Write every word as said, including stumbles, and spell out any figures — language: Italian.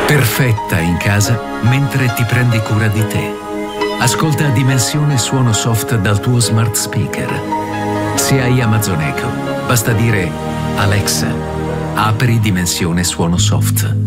Perfetta in casa mentre ti prendi cura di te. Ascolta Dimensione Suono Soft dal tuo smart speaker. Se hai Amazon Echo, basta dire Alexa, apri Dimensione Suono Soft.